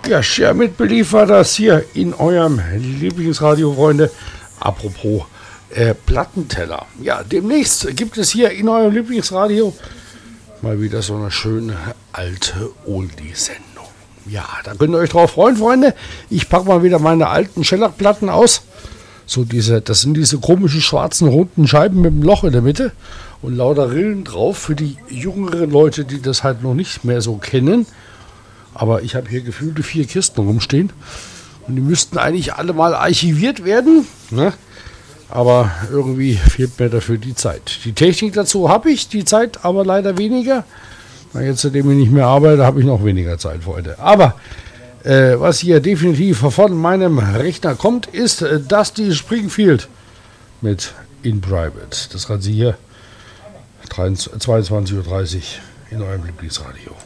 Ja, Share Mitbelief war das hier in eurem Lieblingsradio, Freunde. Apropos Plattenteller. Ja, demnächst gibt es hier in eurem Lieblingsradio mal wieder so eine schöne alte Oldie-Sendung. Ja, da könnt ihr euch drauf freuen, Freunde. Ich packe mal wieder meine alten Schellackplatten aus. Das sind diese komischen schwarzen runden Scheiben mit dem Loch in der Mitte und lauter Rillen drauf für die jüngeren Leute, die das halt noch nicht mehr so kennen. Aber ich habe hier gefühlte 4 Kisten rumstehen und die müssten eigentlich alle mal archiviert werden, ne? Aber irgendwie fehlt mir dafür die Zeit. Die Technik dazu habe ich, die Zeit aber leider weniger. Na, jetzt, seitdem ich nicht mehr arbeite, habe ich noch weniger Zeit für heute. Aber was hier definitiv von meinem Rechner kommt, ist Dusty Springfield mit In Private. Das Ganze hier 22:30 Uhr in eurem Lieblingsradio.